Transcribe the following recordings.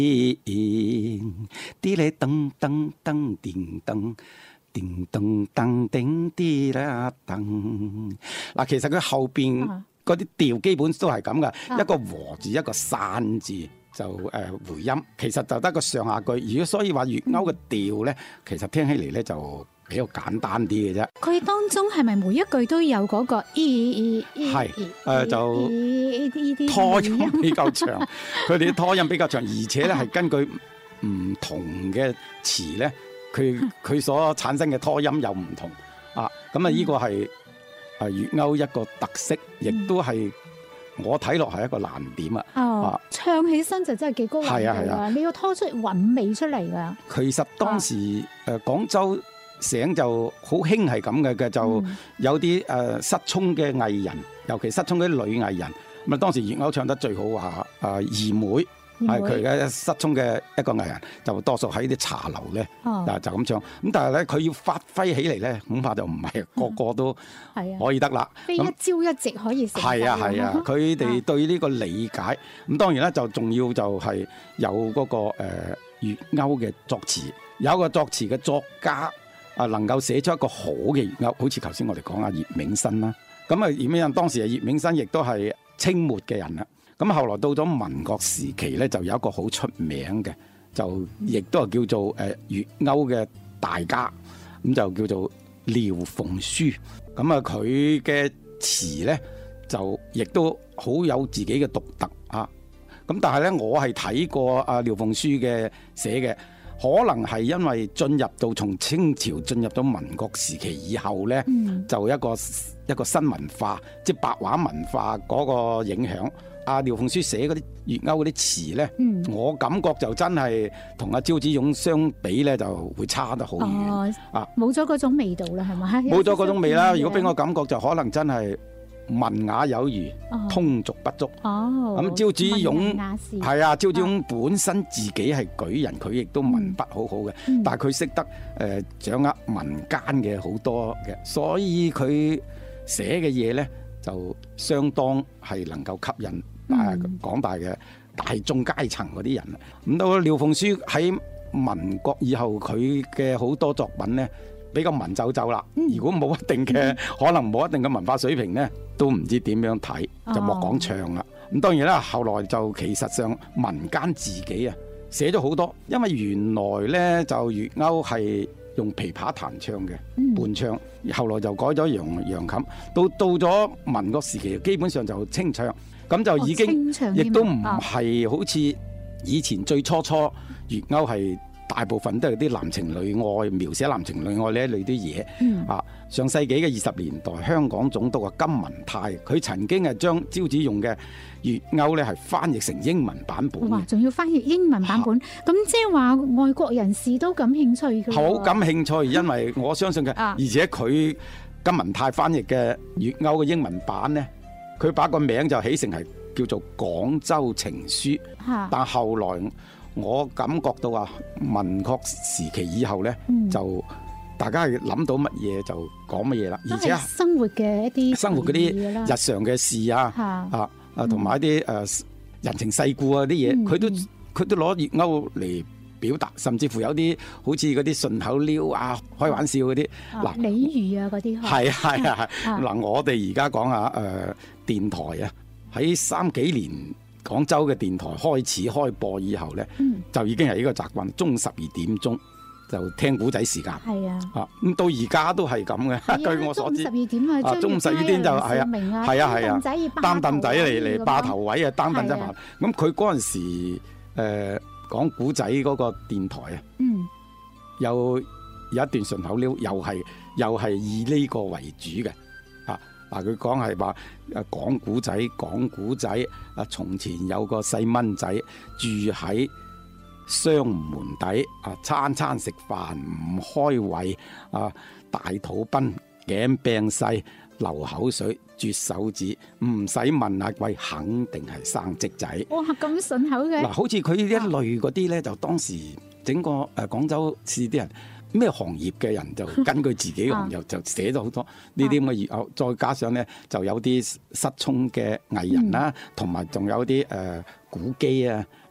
啲咧噔噔噔叮噔。叮噔噔叮啲啦噔，嗱，其實佢後邊嗰啲調基本都係咁噶，一個和字一個散字就回音，其實就得個上下句。如果所以話粵謳嘅調咧，其實聽起嚟咧就比較簡單啲嘅啫。 佢當中係咪每一句都有嗰個係就拖音比較長，佢哋啲拖音比較長，而且咧係根據唔同嘅詞咧。佢所產生嘅拖音又唔同啊，咁啊呢個係粵謳一個特色，亦都係我睇落係一個難點啊！ 唱起身就真係幾高難度啊！你要拖出韻味出嚟㗎。 其實當時廣州省就好興係咁嘅，就有啲失聰嘅藝人，尤其失聰嗰啲女藝人，咁啊當時粵謳唱得最好話二妹。係佢嘅失聰嘅一個藝人，就多數喺啲茶樓咧，就咁唱。咁但係咧，佢要發揮起嚟咧，恐怕就唔係個個都可以得啦。 非一朝一夕可以成。 係啊，佢哋對呢個理解。咁當然啦，就仲要就係有嗰個粵謳嘅作詞，有一個作詞嘅作家能夠寫出一個好嘅粵謳，好似頭先我哋講葉銘新啦。咁葉銘新當時葉銘新亦都係清末嘅人啦。咁後來到咗民國時期咧，就有一個好出名嘅，就亦都係叫做粵謳嘅大家，咁就叫做廖鳳書。咁啊，佢嘅詞咧就亦都好有自己嘅獨特啊。咁但係咧，我係睇過廖鳳書嘅寫嘅，可能係因為進入到從清朝進入咗民國時期以後咧，就一個新文化，即係白話文化嗰個影響。廖鳳書寫嗰啲粵謳嗰啲詞咧，我感覺就真係同招子雍相比咧，就會差得好遠冇咗嗰種味道啦，係咪？ 冇咗嗰種味啦。如果俾我感覺，就可能真係文雅有餘，通俗不足。咁招子雍係啊，招子雍本身自己係舉人，佢亦都文筆好好嘅，但係佢識得掌握民間嘅好多嘅，所以佢寫嘅嘢咧就相當係能夠吸引廣大嘅大眾階層嗰啲人。咁到廖鳳書喺民國以後，佢嘅好多作品咧比較文縐縐啦。如果冇一定嘅可能冇一定嘅文化水平咧，都唔知點樣睇，就莫講唱啦。咁當然啦，後來就其實上民間自己啊寫咗好多，因為原來咧就粵謳係用琵琶彈唱嘅伴唱，後來就改咗揚琴，到咗民國時期基本上就清唱，咁就已經亦都唔係好似以前最初粵謳係大部分都係啲男情女愛，描寫男情女愛呢一類啲嘢。上世紀嘅20年代，香港總督金文泰佢曾經係將招子雍嘅粵謳咧係翻譯成英文版本。 哇！仲要翻譯英文版本，咁即係話外國人士都感興趣嘅。 好感興趣，因為我相信嘅，而且佢金文泰翻譯嘅粵謳嘅英文版咧，佢把個名就起成係叫做《廣州情書》。但後來我感覺到民國時期以後咧，就大家係諗到乜嘢就講乜嘢啦，而且生活嘅一啲生活嗰啲日常嘅事同埋一啲人情世故啲嘢，佢都攞粵謳嚟表達，甚至乎有啲好似嗰啲順口溜開玩笑嗰啲俚語嗰啲係嗱，我哋而家講下電台喺3幾年廣州嘅電台開始開播以後咧，就已經係呢個習慣，中午12點鐘就聽古仔時間。咁到而家都係咁嘅。據我所知， 中午12點中午12點就擔凳仔嚟霸頭位擔凳仔霸。咁佢嗰陣時講古仔嗰個電台有一段順口溜，又係以呢個為主嘅。佢講係話講古仔，從前有個細蚊仔住喺雙門底，餐餐食飯唔開胃，大肚崩頸病細流口水啜手指，唔使問阿貴，肯定係生積仔。 哇，咁順口嘅！ 好似佢呢一類嗰啲咧，就當時整個廣州市啲人。咩行業嘅人就根據自己嘅行業就寫咗好多呢啲咁嘅粵謳，再加上咧就有啲失聰嘅藝人啦，同埋仲有啲古基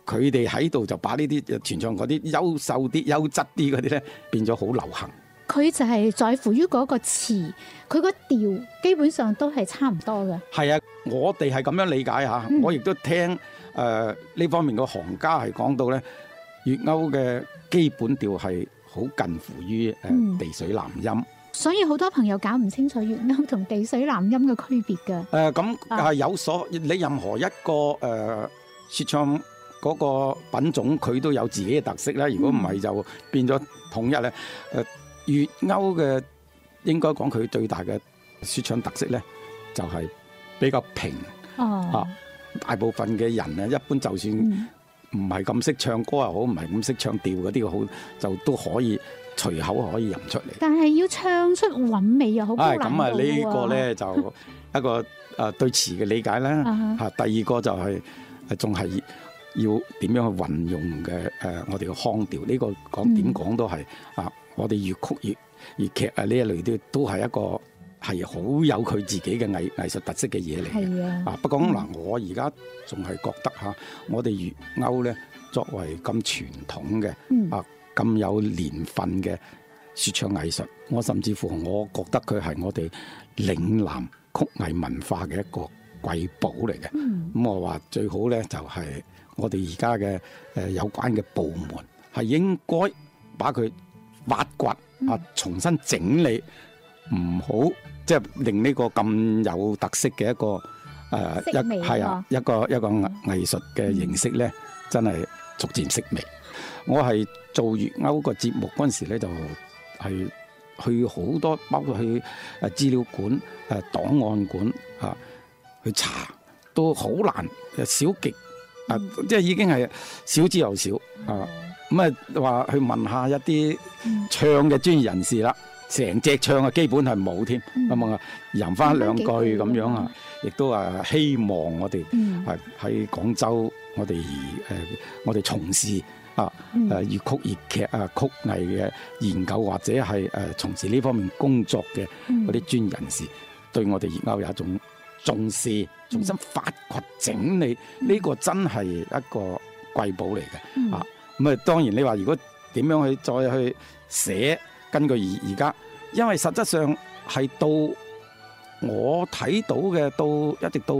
佢哋喺度就把呢啲傳唱嗰啲優秀啲、優質啲嗰啲咧變咗好流行。 佢就係在乎於嗰個詞，佢個調基本上都係差唔多嘅。 係啊，我哋係咁樣理解嚇。我亦都聽呢方面嘅行家係講到咧，粵謳嘅基本調係好近乎於地水南音。 所以好多朋友搞唔清楚粵謳同地水南音嘅區別嘅。 咁係有所你任何一個説唱嗰個品種，佢都有自己嘅特色啦。如果唔係就變咗統一咧。粵謳嘅應該講佢最大嘅説唱特色咧，就係比較平。大部分嘅人咧，一般就算唔係咁識唱歌又好，唔係咁識唱調嗰啲好，就都可以隨口可以吟出嚟。但係要唱出韻味又好高難度喎。 咁啊，呢個咧就一個對詞嘅理解啦。第二個就係仲係要點樣去運用嘅我哋嘅腔調。呢個講點講都係我哋粵曲粵劇呢一類都係一個係好有佢自己嘅藝術特色嘅嘢嚟嘅。不過嗱，我而家仲係覺得我哋粵謳咧作為咁傳統嘅咁有年份嘅説唱藝術，我甚至乎我覺得佢係我哋嶺南曲藝文化嘅一個瑰寶嚟嘅。咁我話最好咧就係我哋而家嘅有關嘅部門係應該把佢挖掘重新整理，唔好即係令呢個咁有特色嘅一個一個藝術嘅形式咧，真係逐漸式微。我係做粵謳個節目嗰陣時咧，就係去好多，包括去資料館、檔案館去查，都好難，少極即係已經係少之又少咁話去問下一啲唱嘅專業人士啦，成隻唱基本係冇添，咁吟翻兩句咁樣亦都希望我哋喺廣州，我哋從事粵曲粵劇曲藝嘅研究，或者係從事呢方面工作嘅嗰啲專業人士，對我哋粵謳有一種重視，重新發掘整理，呢個真係一個瑰寶嚟嘅。咁當然你話如果點樣去再去寫，根據而家，因為實質上係到我睇到嘅，一直到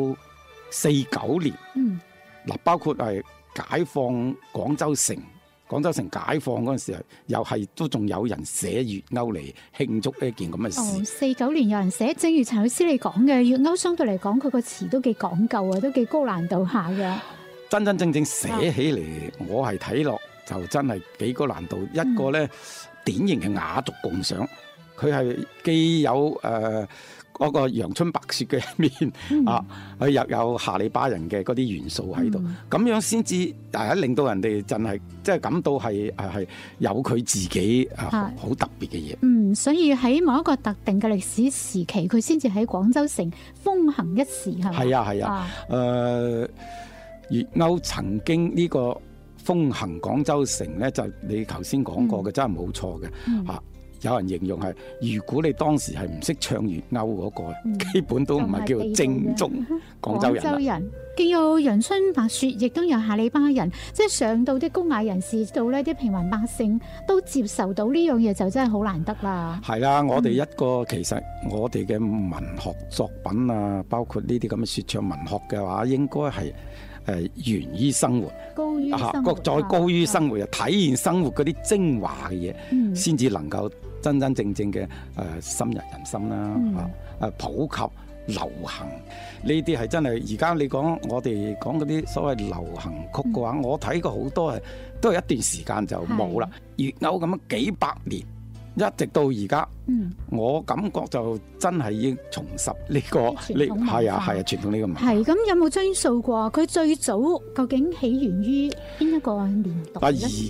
49年，包括係解放廣州城解放嗰陣時候，又係都仲有人寫粵謳嚟慶祝呢件咁嘅事。 49年有人寫，正如陳老師你講嘅，粵謳相對嚟講，佢個詞都幾講究啊，都幾高難度下嘅。 真真正正寫起嚟，我係睇落就真係幾高難度。一個咧典型嘅雅俗共賞，佢係既有嗰個陽春白雪嘅一面佢又有下里巴人嘅嗰啲元素喺度，咁樣先至令到人哋真係即係感到係有佢自己好特別嘅嘢。 所以喺某一個特定嘅歷史時期，佢先至喺廣州城風行一時，係咪？ 係啊。粵謳曾經呢個風行廣州城咧，就你頭先講過嘅，真係冇錯嘅。有人形容係，如果你當時係唔識唱粵謳嗰個，基本都唔係叫做正宗廣州人。 既有陽春白雪，亦都有下里巴人，即係上到啲高雅人士度咧，啲平民百姓都接受到呢樣嘢，就真係好難得啦。 係啦，我哋一個其實我哋嘅文學作品啊，包括呢啲咁嘅説唱文學嘅話，應該係源於生活， 高於生活， 再高於生活，又體現生活嗰啲精華嘅嘢，先至能夠真真正正嘅深入人心啦。普及流行呢啲係真係，而家你講我哋講嗰啲所謂流行曲嘅話，我睇過好多都係一段時間就冇啦。粵謳咁樣幾百年，一直到而家，我感覺就真係已經重拾呢個係啊傳統呢個文化。 係咁，有冇追溯過佢最早究竟起源於邊一個年代咧？